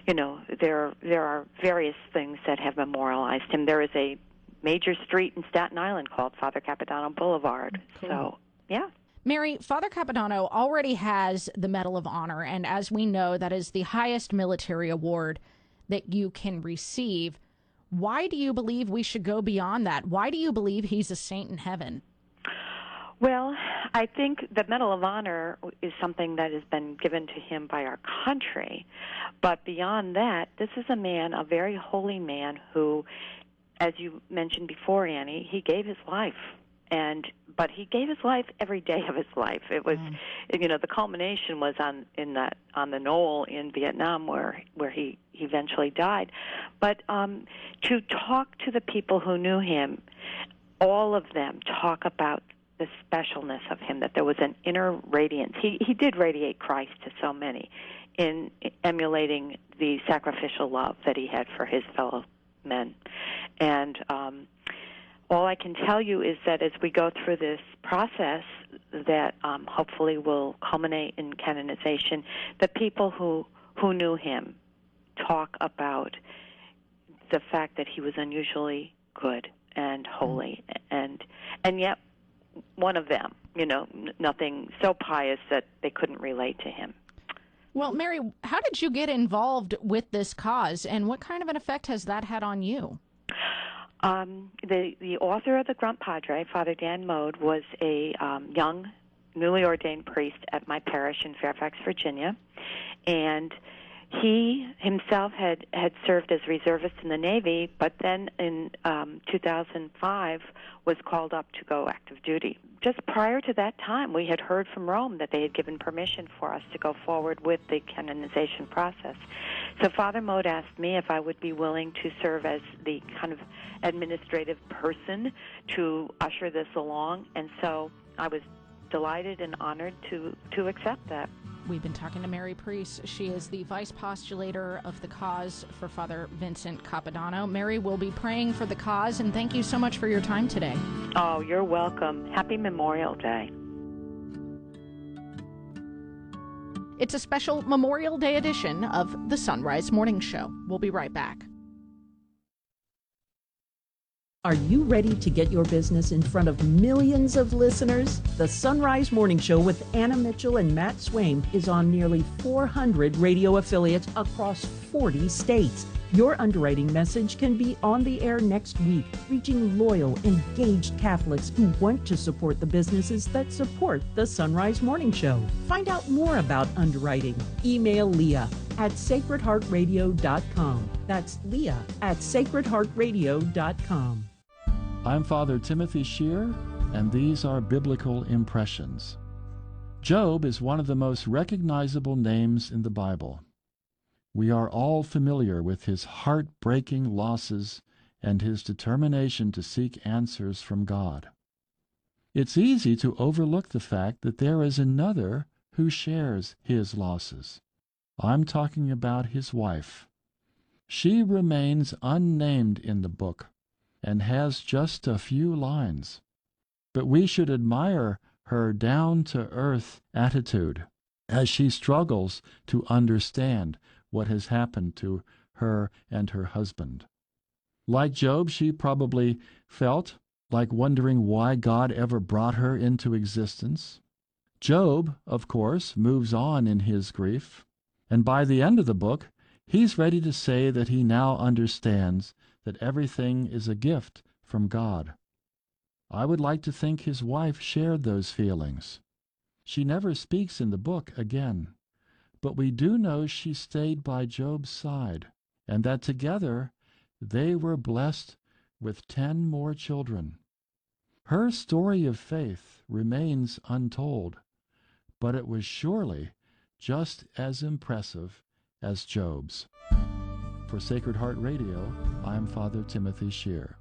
there are various things that have memorialized him. There is a major street in Staten Island called Father Capodanno Boulevard. Cool. So, yeah. Mary, Father Capodanno already has the Medal of Honor, and as we know, that is the highest military award that you can receive. Why do you believe we should go beyond that? Why do you believe he's a saint in heaven? Well, I think the Medal of Honor is something that has been given to him by our country. But beyond that, this is a man, a very holy man who, as you mentioned before, Annie, he gave his life. But he gave his life every day of his life. It was, the culmination was on the knoll in Vietnam where he eventually died. But to talk to the people who knew him, all of them talk about the specialness of him, that there was an inner radiance. He did radiate Christ to so many in emulating the sacrificial love that he had for his fellow men. And all I can tell you is that as we go through this process that hopefully will culminate in canonization, the people who knew him talk about the fact that he was unusually good and holy, and yet one of them, nothing so pious that they couldn't relate to him. Well, Mary, how did you get involved with this cause, and what kind of an effect has that had on you? The author of the Grunt Padre, Father Dan Mode, was a young, newly ordained priest at my parish in Fairfax, Virginia, and he himself had served as reservist in the Navy, but then in 2005 was called up to go active duty. Just prior to that time, we had heard from Rome that they had given permission for us to go forward with the canonization process. So Father Mode asked me if I would be willing to serve as the kind of administrative person to usher this along, and so I was delighted and honored to accept that. We've been talking to Mary Priest. She is the vice postulator of the cause for Father Vincent Capodanno. Mary, will be praying for the cause, and thank you so much for your time today. Oh, you're welcome. Happy Memorial Day. It's a special Memorial Day edition of the Sunrise Morning Show. We'll be right back. Are you ready to get your business in front of millions of listeners? The Sunrise Morning Show with Anna Mitchell and Matt Swaim is on nearly 400 radio affiliates across 40 states. Your underwriting message can be on the air next week, reaching loyal, engaged Catholics who want to support the businesses that support the Sunrise Morning Show. Find out more about underwriting. Email Leah at sacredheartradio.com. That's Leah at sacredheartradio.com. I'm Father Timothy Shear, and these are Biblical Impressions. Job is one of the most recognizable names in the Bible. We are all familiar with his heartbreaking losses and his determination to seek answers from God. It's easy to overlook the fact that there is another who shares his losses. I'm talking about his wife. She remains unnamed in the book and has just a few lines. But we should admire her down-to-earth attitude as she struggles to understand what has happened to her and her husband. Like Job, she probably felt like wondering why God ever brought her into existence. Job, of course, moves on in his grief, and by the end of the book, he's ready to say that he now understands that everything is a gift from God. I would like to think his wife shared those feelings. She never speaks in the book again, but we do know she stayed by Job's side, and that together they were blessed with 10 more children. Her story of faith remains untold, but it was surely just as impressive as Job's. For Sacred Heart Radio, I'm Father Timothy Shear.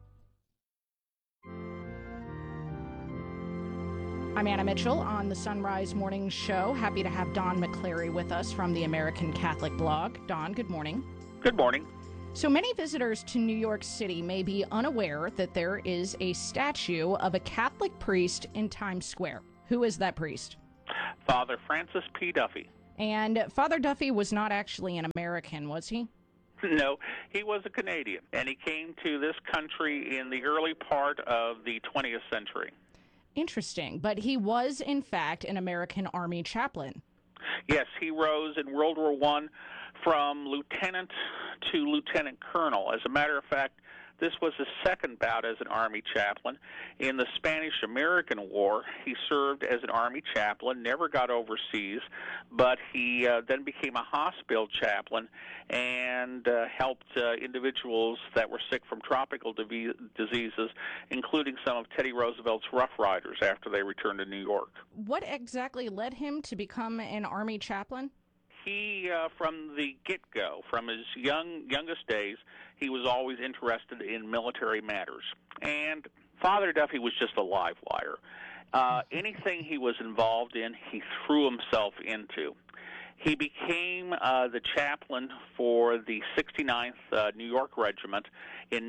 I'm Anna Mitchell on the Sunrise Morning Show. Happy to have Don McCleary with us from the American Catholic Blog. Don, good morning. Good morning. So many visitors to New York City may be unaware that there is a statue of a Catholic priest in Times Square. Who is that priest? Father Francis P. Duffy. And Father Duffy was not actually an American, was he? No, he was a Canadian, and he came to this country in the early part of the 20th century. Interesting. But he was, in fact, an American Army chaplain. Yes, he rose in World War I from lieutenant to lieutenant colonel. As a matter of fact, this was his second bout as an Army chaplain. In the Spanish-American War, he served as an Army chaplain, never got overseas, but he then became a hospital chaplain and helped individuals that were sick from tropical diseases, including some of Teddy Roosevelt's Rough Riders after they returned to New York. What exactly led him to become an Army chaplain? He, from the get-go, from his youngest days, he was always interested in military matters. And Father Duffy was just a live wire. Anything he was involved in, he threw himself into. He became the chaplain for the 69th New York Regiment in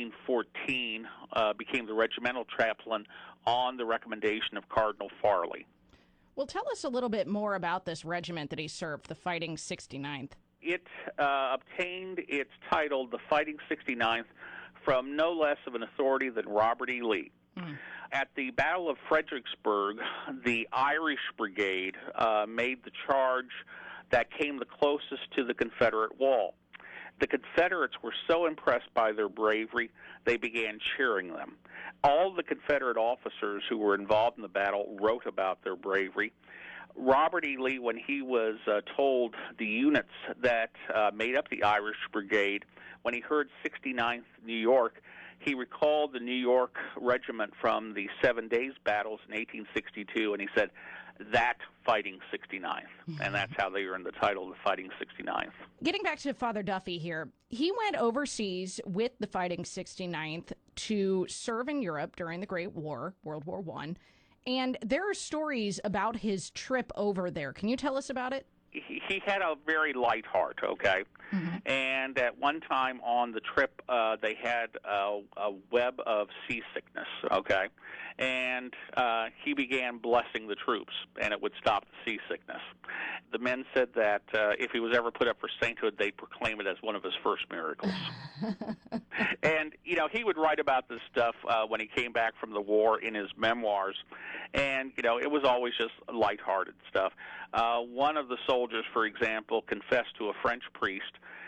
1914, became the regimental chaplain on the recommendation of Cardinal Farley. Well, tell us a little bit more about this regiment that he served, the Fighting 69th. It obtained its title, the Fighting 69th, from no less of an authority than Robert E. Lee. At the Battle of Fredericksburg, the Irish Brigade made the charge that came the closest to the Confederate wall. The Confederates were so impressed by their bravery, they began cheering them. All the Confederate officers who were involved in the battle wrote about their bravery. Robert E. Lee, when he was told the units that made up the Irish Brigade, when he heard 69th New York, he recalled the New York Regiment from the 7 Days Battles in 1862, and he said, that Fighting 69th. And that's how they earned the title, the Fighting 69th. Getting back to Father Duffy here, he went overseas with the Fighting 69th to serve in Europe during the Great War, World War I. And there are stories about his trip over there. Can you tell us about it? He had a very light heart, okay? And at one time on the trip, they had a web of seasickness, okay? And he began blessing the troops, and it would stop the seasickness. The men said that if he was ever put up for sainthood, they'd proclaim it as one of his first miracles. And, you know, he would write about this stuff when he came back from the war in his memoirs. And, you know, it was always just lighthearted stuff. One of the soldiers, for example, confessed to a French priest,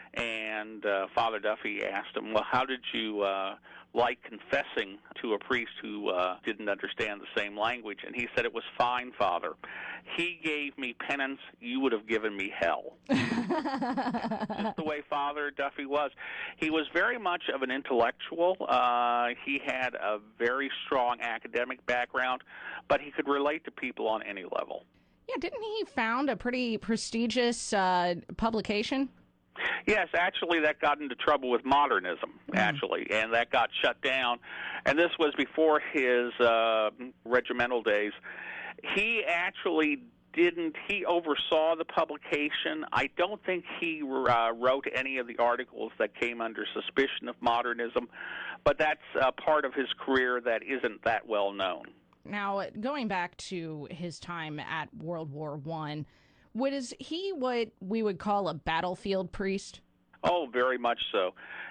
and Father Duffy asked him, well, how did you like confessing to a priest who didn't understand the same language? And he said, it was fine, Father. He gave me penance, you would have given me hell. Just the way Father Duffy was. He was very much of an intellectual. He had a very strong academic background, but he could relate to people on any level. Yeah, didn't he found a pretty prestigious publication? Yes, actually, that got into trouble with modernism, actually, and that got shut down. And this was before his regimental days. He actually he oversaw the publication. I don't think he wrote any of the articles that came under suspicion of modernism, but that's part of his career that isn't that well known. Now, going back to his time at World War I, was he what we would call a battlefield priest? Oh, very much so.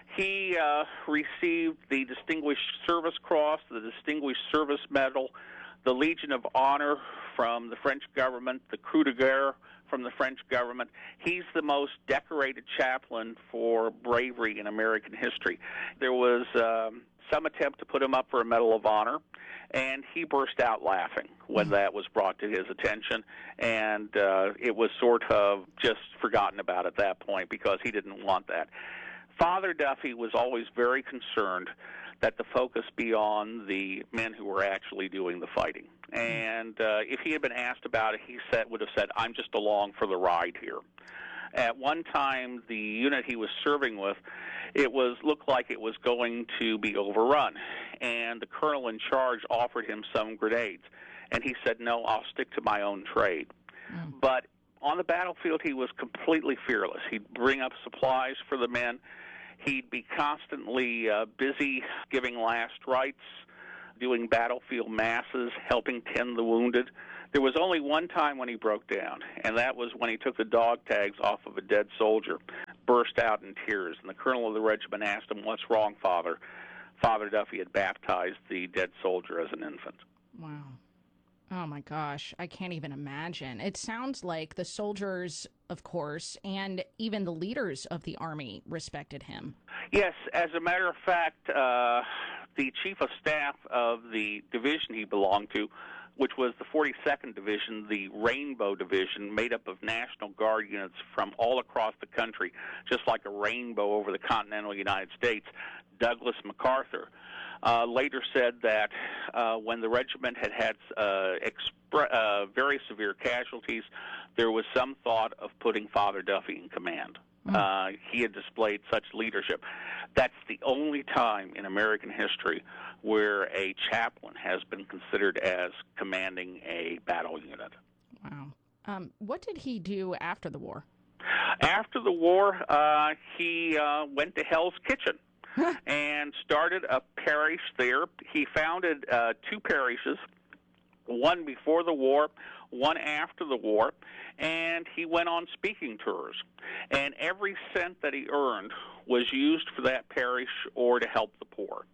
He received the Distinguished Service Cross, the Distinguished Service Medal, the Legion of Honor from the French government, the Croix de Guerre from the French government. He's the most decorated chaplain for bravery in American history. There was some attempt to put him up for a Medal of Honor, and he burst out laughing when that was brought to his attention, and it was sort of just forgotten about at that point because he didn't want that. Father Duffy was always very concerned that the focus be on the men who were actually doing the fighting. And if he had been asked about it, he would have said, I'm just along for the ride here. At one time, the unit he was serving with, looked like it was going to be overrun, and the colonel in charge offered him some grenades, and he said, no, I'll stick to my own trade. But on the battlefield, he was completely fearless. He'd bring up supplies for the men. He'd be constantly busy giving last rites, doing battlefield masses, helping tend the wounded. There was only one time when he broke down, and that was when he took the dog tags off of a dead soldier, burst out in tears, and the colonel of the regiment asked him, "What's wrong, Father?" Father Duffy had baptized the dead soldier as an infant. Wow. Oh, my gosh. I can't even imagine. It sounds like the soldiers, of course, and even the leaders of the Army respected him. Yes, as a matter of fact, the chief of staff of the division he belonged to, which was the 42nd Division, the Rainbow Division, made up of National Guard units from all across the country, just like a rainbow over the continental United States, Douglas MacArthur, later said that when the regiment had very severe casualties, there was some thought of putting Father Duffy in command. He had displayed such leadership. That's the only time in American history where a chaplain has been considered as commanding a battle unit. Wow. What did he do after the war? After the war, he went to Hell's Kitchen and started a parish there. He founded 2 parishes, one before the war, one after the war, and he went on speaking tours. And every cent that he earned was used for that parish or to help the poor.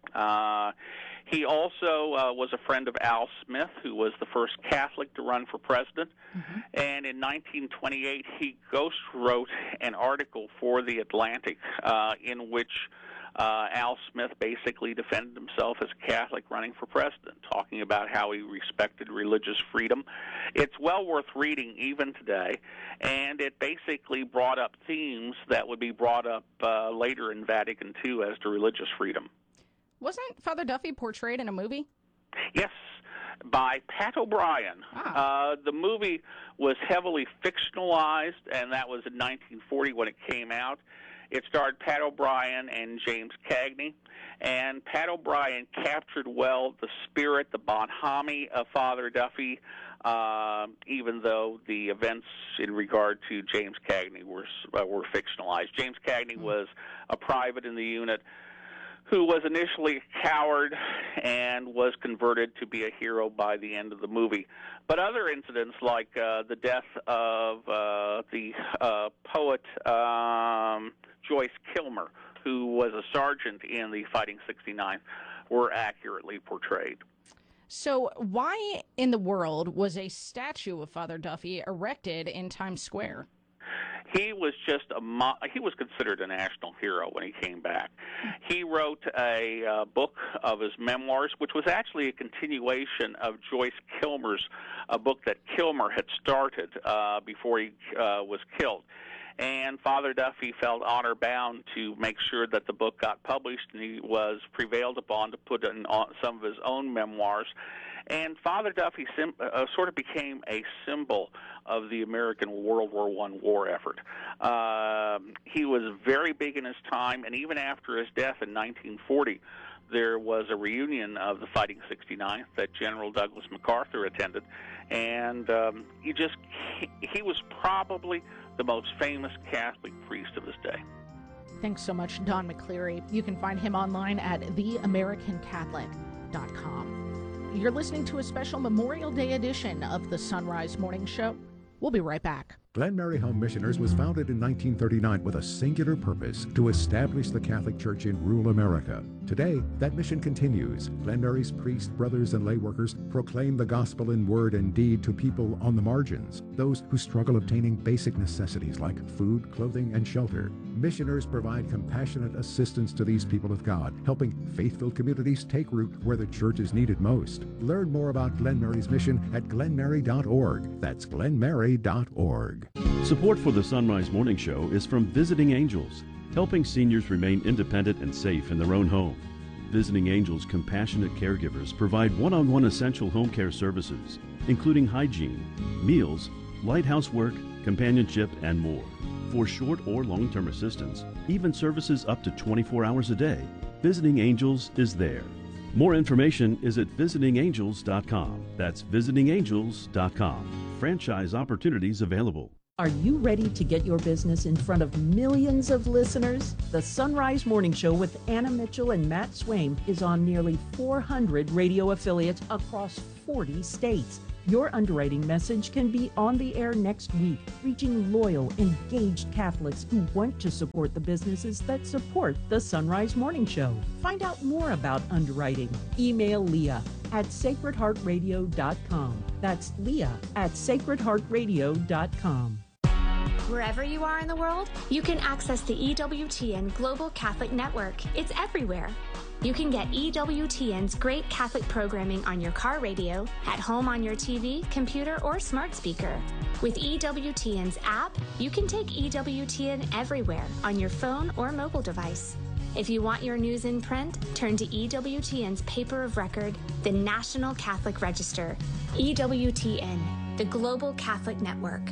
He also was a friend of Al Smith, who was the first Catholic to run for president. Mm-hmm. And in 1928, he ghost wrote an article for The Atlantic in which Al Smith basically defended himself as a Catholic running for president, talking about how he respected religious freedom. It's well worth reading even today, and it basically brought up themes that would be brought up later in Vatican II as to religious freedom. Wasn't Father Duffy portrayed in a movie? Yes, by Pat O'Brien. The movie was heavily fictionalized, and that was in 1940 when it came out. It starred Pat O'Brien and James Cagney, and Pat O'Brien captured well the spirit, the bonhomie of Father Duffy, even though the events in regard to James Cagney were fictionalized. James Cagney was a private in the unit who was initially a coward and was converted to be a hero by the end of the movie. But other incidents like the death of the poet Joyce Kilmer, who was a sergeant in the Fighting 69th, were accurately portrayed. So why in the world was a statue of Father Duffy erected in Times Square? He was he was considered a national hero when he came back. He wrote a book of his memoirs, which was actually a continuation of Joyce Kilmer's book that Kilmer had started before he was killed. And Father Duffy felt honor-bound to make sure that the book got published, and he was prevailed upon to put in some of his own memoirs. And Father Duffy sort of became a symbol of the American World War I war effort. He was very big in his time, and even after his death in 1940, there was a reunion of the Fighting 69th that General Douglas MacArthur attended, and he was probably the most famous Catholic priest of his day. Thanks so much, Don McCleary. You can find him online at theamericancatholic.com. You're listening to a special Memorial Day edition of the Sunrise Morning Show. We'll be right back. Glen Mary Home Missioners was founded in 1939 with a singular purpose: to establish the Catholic Church in rural America. Today, that mission continues. Glen Mary's priests, brothers, and lay workers proclaim the gospel in word and deed to people on the margins, those who struggle obtaining basic necessities like food, clothing, and shelter. Missioners provide compassionate assistance to these people of God, helping faith-filled communities take root where the church is needed most. Learn more about Glen Mary's mission at glenmary.org. That's glenmary.org. Support for the Sunrise Morning Show is from Visiting Angels, helping seniors remain independent and safe in their own home. Visiting Angels compassionate caregivers provide one-on-one essential home care services, including hygiene, meals, light housework, companionship, and more. For short or long-term assistance, even services up to 24 hours a day, Visiting Angels is there. More information is at visitingangels.com. That's visitingangels.com. Franchise opportunities available. Are you ready to get your business in front of millions of listeners? The Sunrise Morning Show with Anna Mitchell and Matt Swaim is on nearly 400 radio affiliates across 40 states. Your underwriting message can be on the air next week, reaching loyal, engaged Catholics who want to support the businesses that support the Sunrise Morning Show. Find out more about underwriting. Email Leah at sacredheartradio.com. That's Leah at sacredheartradio.com. Wherever you are in the world, you can access the EWTN Global Catholic Network. It's everywhere. You can get EWTN's great Catholic programming on your car radio, at home on your TV, computer, or smart speaker. With EWTN's app, you can take EWTN everywhere on your phone or mobile device. If you want your news in print, turn to EWTN's paper of record, the National Catholic Register. EWTN, the Global Catholic Network.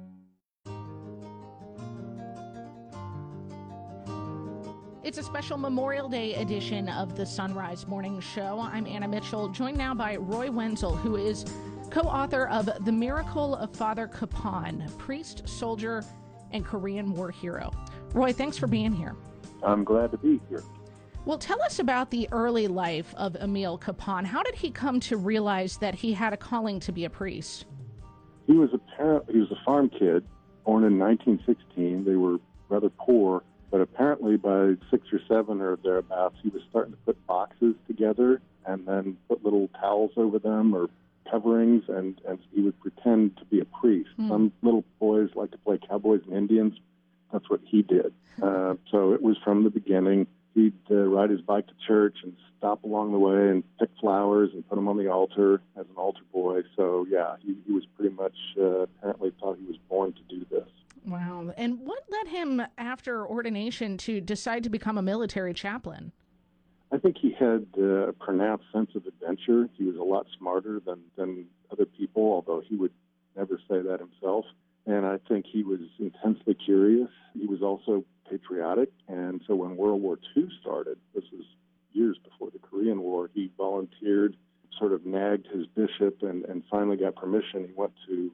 It's a special Memorial Day edition of the Sunrise Morning Show. I'm Anna Mitchell, joined now by Roy Wenzel, who is co-author of The Miracle of Father Kapaun, priest, soldier, and Korean War hero. Roy, thanks for being here. I'm glad to be here. Well, tell us about the early life of Emil Kapaun. How did he come to realize that he had a calling to be a priest? He was a farm kid, born in 1916. They were rather poor. But apparently by 6 or 7 or thereabouts, he was starting to put boxes together and then put little towels over them or coverings, and he would pretend to be a priest. Some little boys like to play cowboys and Indians. That's what he did. So it was from the beginning. He'd ride his bike to church and stop along the way and pick flowers and put them on the altar as an altar boy. So, yeah, he was pretty much apparently thought he was born to do this. Wow. And what led him, after ordination, to decide to become a military chaplain? I think he had a pronounced sense of adventure. He was a lot smarter than other people, although he would never say that himself. And I think he was intensely curious. He was also patriotic. And so when World War II started, this was years before the Korean War, he volunteered, sort of nagged his bishop, and finally got permission. He went to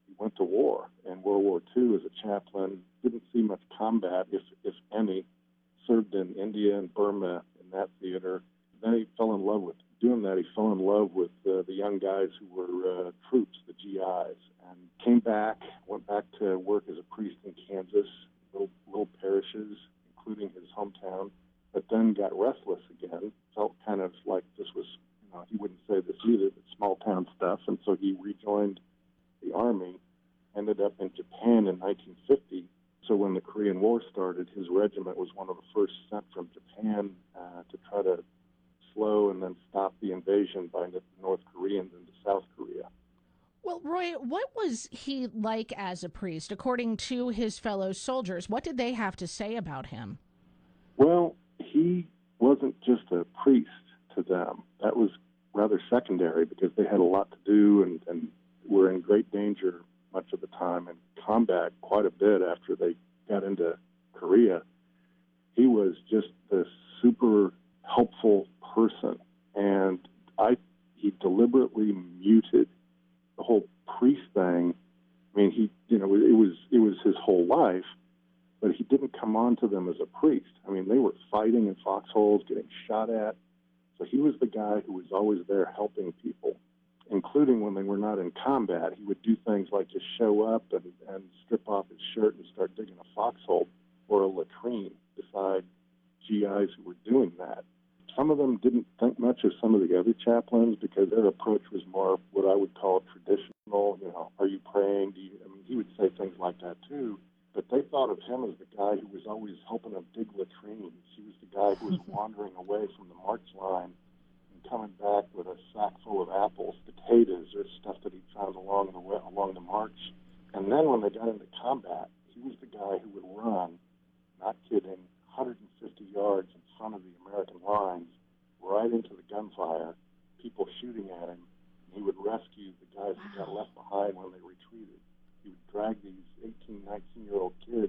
war in World War II as a chaplain, didn't see much combat, if any, served in India and Burma in that theater. Then he fell in love with doing that. He fell in love with the young guys who were troops, the GIs, and came back, went back to work as a priest in Kansas, little parishes, including his hometown, but then got restless again, felt kind of like this was, he wouldn't say this either, but small town stuff, and so he rejoined the Army, ended up in Japan in 1950. So when the Korean War started, his regiment was one of the first sent from Japan to try to slow and then stop the invasion by the North Koreans into South Korea. Well, Roy, what was he like as a priest, according to his fellow soldiers? What did they have to say about him? Well, he wasn't just a priest to them. That was rather secondary because they had a lot to do and were in great danger much of the time in combat quite a bit after they got into Korea. He was just this super helpful person, and he deliberately muted the whole priest thing. I mean, it was his whole life, but he didn't come on to them as a priest. I mean, they were fighting in foxholes, getting shot at. So he was the guy who was always there helping people, including when they were not in combat. He would do things like just show up and strip off his shirt and start digging a foxhole or a latrine beside GIs who were doing that. Some of them didn't think much of some of the other chaplains because their approach was more what I would call traditional. Are you praying? He would say things like that too. But they thought of him as the guy who was always helping them dig latrines. He was the guy who was wandering away from the march line and coming back with a sack full of apples, potatoes, or stuff that he found along the march. And then when they got into combat, he was the guy who would run, not kidding, 150 yards in front of the American lines, right into the gunfire, people shooting at him. And he would rescue the guys who got left behind when they retreated. He would drag these 18, 19-year-old kids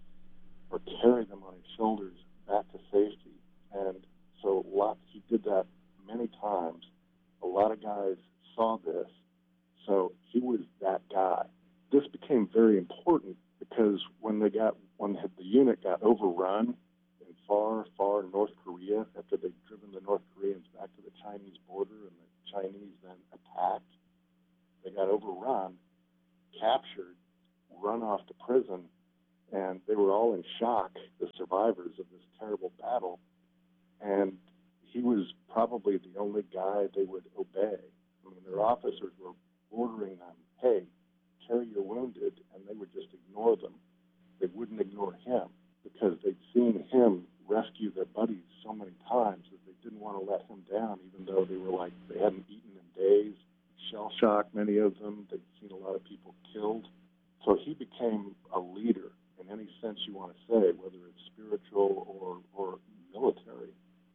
or carry them on his shoulders back to safety. And so he did that many times. A lot of guys saw this, so he was that guy. This became very important because when the unit got overrun in far North Korea, after they'd driven the North Koreans back to the Chinese border and the Chinese then attacked, They got overrun, captured, run off to prison, and they were all in shock, the survivors of this terrible battle. And he was probably the only guy they would obey. I mean, their officers were ordering them, hey, carry your wounded, and they would just ignore them. They wouldn't ignore him because they'd seen him rescue their buddies so many times that they didn't want to let him down, even though they were like, they hadn't eaten in days, shell-shocked, many of them. They'd seen a lot of people killed. So he became a leader in any sense you want to say, whether it's spiritual or military.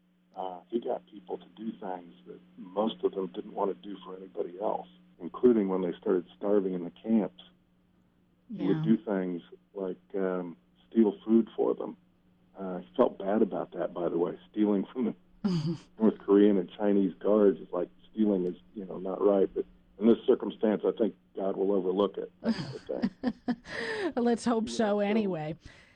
He got people to do things that most of them didn't want to do for anybody else, including when they started starving in the camps. Yeah. He would do things like steal food for them. He felt bad about that, by the way. Stealing from the North Korean and Chinese guards is like stealing is, not right. But in this circumstance, I think God will overlook it. That kind of thing. Let's hope so anyway.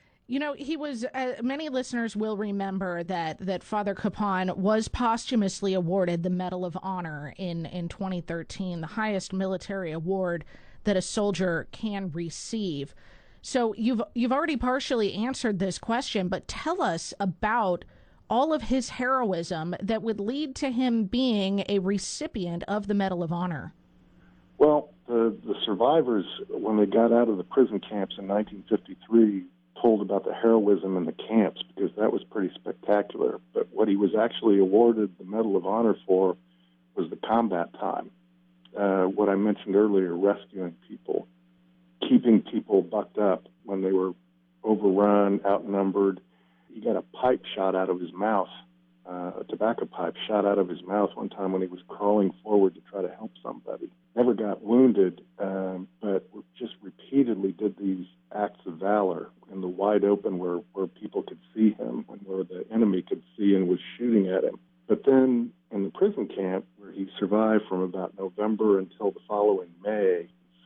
He was, many listeners will remember that Father Capon was posthumously awarded the Medal of Honor in 2013, the highest military award that a soldier can receive. So you've already partially answered this question, but tell us about all of his heroism that would lead to him being a recipient of the Medal of Honor. Well, the survivors, when they got out of the prison camps in 1953, told about the heroism in the camps because that was pretty spectacular. But what he was actually awarded the Medal of Honor for was the combat time. What I mentioned earlier, rescuing people, keeping people bucked up when they were overrun, outnumbered. He got a pipe shot out of his mouth, a tobacco pipe shot out of his mouth one time when he was crawling forward to try to help somebody. Never got wounded, but just repeatedly did these acts of valor in the wide open where people could see him and where the enemy could see and was shooting at him. But then in the prison camp, where he survived from about November until the following May,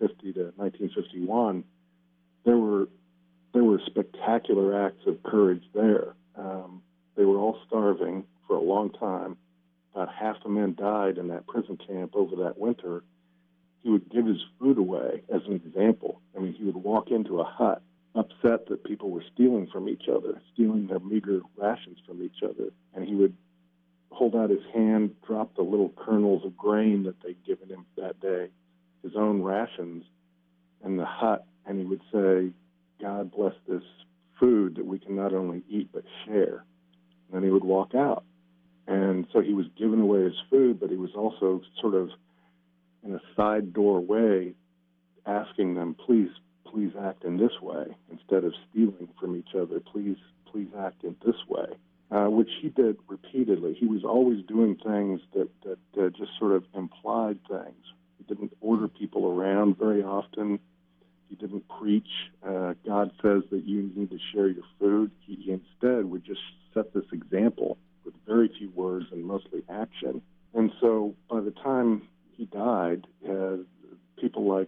1951, there were spectacular acts of courage there. They were all starving for a long time. About half the men died in that prison camp over that winter. He would give his food away as an example. I mean, he would walk into a hut upset that people were stealing from each other, stealing their meager rations from each other, and he would hold out his hand, drop the little kernels of grain that they'd given him that day, his own rations, in the hut, and he would say, God bless this food that we can not only eat but share. And then he would walk out. And so he was giving away his food, but he was also sort of in a side door way asking them, please act in this way. Instead of stealing from each other, please act in this way, which he did repeatedly. He was always doing things that just sort of implied things. He didn't order people around very often. He didn't preach, God says that you need to share your food. He instead would just set this example with very few words and mostly action. And so by the time he died, people like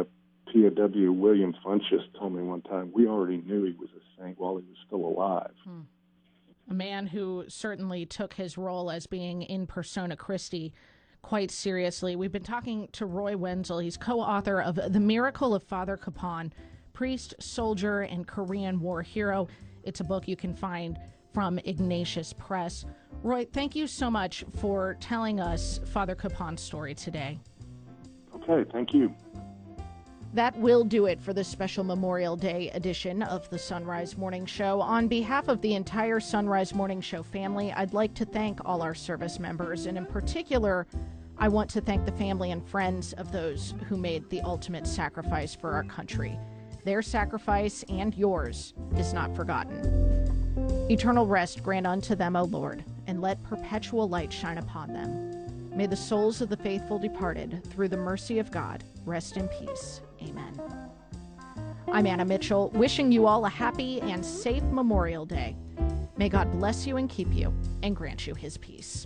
POW William Funchess told me one time, we already knew he was a saint while he was still alive. A man who certainly took his role as being in persona Christi quite seriously. We've been talking to Roy Wenzel. He's co-author of The Miracle of Father Capon, Priest, Soldier, and Korean War Hero. It's a book you can find from Ignatius Press. Roy, thank you so much for telling us Father Capon's story today. Okay, thank you. That will do it for this special Memorial Day edition of the Sunrise Morning Show. On behalf of the entire Sunrise Morning Show family, I'd like to thank all our service members, and in particular, I want to thank the family and friends of those who made the ultimate sacrifice for our country. Their sacrifice and yours is not forgotten. Eternal rest grant unto them, O Lord, and let perpetual light shine upon them. May the souls of the faithful departed, through the mercy of God, rest in peace. Amen. I'm Anna Mitchell, wishing you all a happy and safe Memorial Day. May God bless you and keep you, and grant you his peace.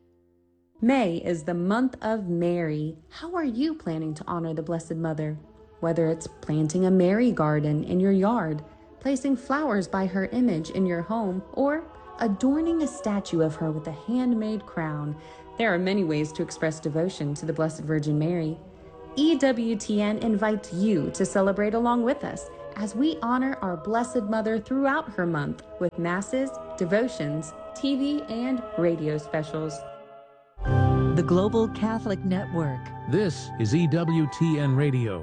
May is the month of Mary. How are you planning to honor the Blessed Mother? Whether it's planting a Mary garden in your yard, placing flowers by her image in your home, or adorning a statue of her with a handmade crown, there are many ways to express devotion to the Blessed Virgin Mary. EWTN invites you to celebrate along with us as we honor our Blessed Mother throughout her month with masses, devotions, TV, and radio specials. The Global Catholic Network. This is EWTN Radio.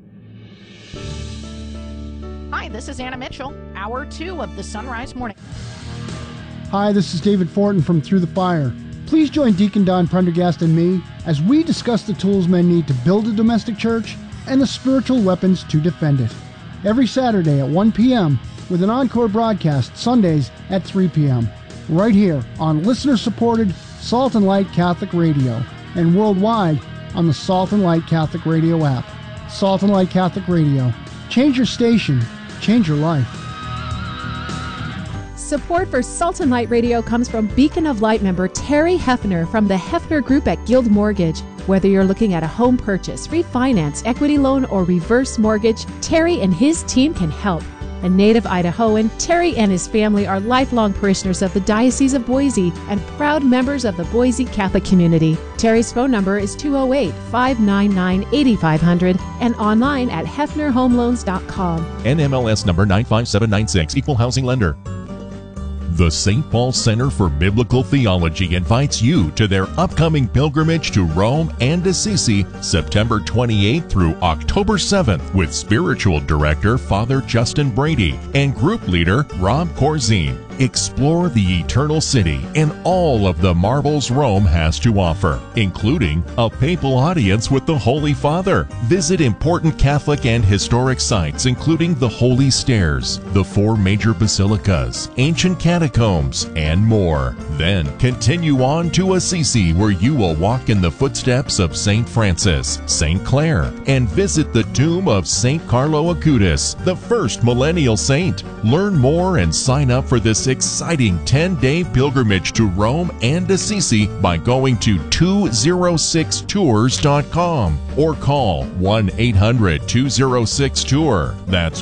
Hi, this is Anna Mitchell, Hour 2 of the Sunrise Morning. Hi, this is David Fortin from Through the Fire. Please join Deacon Don Prendergast and me as we discuss the tools men need to build a domestic church and the spiritual weapons to defend it. Every Saturday at 1 p.m. with an encore broadcast Sundays at 3 p.m. right here on listener-supported Salt and Light Catholic Radio and worldwide on the Salt and Light Catholic Radio app. Salt and Light Catholic Radio. Change your station. Change your life. Support for Salt and Light Radio comes from Beacon of Light member Terry Hefner from the Hefner Group at Guild Mortgage. Whether you're looking at a home purchase, refinance, equity loan, or reverse mortgage, Terry and his team can help. A native Idahoan, Terry and his family are lifelong parishioners of the Diocese of Boise and proud members of the Boise Catholic community. Terry's phone number is 208-599-8500 and online at hefnerhomeloans.com. NMLS number 95796, Equal Housing Lender. The St. Paul Center for Biblical Theology invites you to their upcoming pilgrimage to Rome and Assisi, September 28th through October 7th, with Spiritual Director Father Justin Brady and Group Leader Rob Corzine. Explore the Eternal City and all of the marvels Rome has to offer, including a papal audience with the Holy Father. Visit important Catholic and historic sites, including the Holy Stairs, the 4 major basilicas, ancient catacombs, and more. Then continue on to Assisi, where you will walk in the footsteps of St. Francis, St. Clare, and visit the tomb of St. Carlo Acutis, the first millennial saint. Learn more and sign up for this exciting 10-day pilgrimage to Rome and Assisi by going to 206tours.com or call 1-800-206-TOUR. That's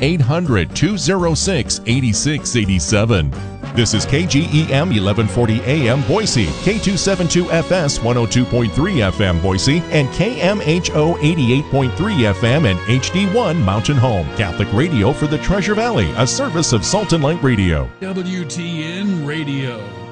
1-800-206-8687. This is KGEM 1140 AM Boise, K272FS 102.3 FM Boise, and KMHO 88.3 FM and HD1 Mountain Home. Catholic radio for the Treasure Valley, a service of Salt and Light Radio. WTN Radio.